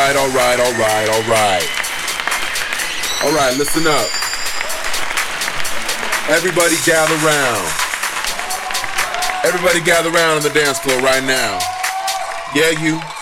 right, all right, all right, all right. All right, listen up. Everybody gather round. Everybody gather round on the dance floor right now. Yeah, you.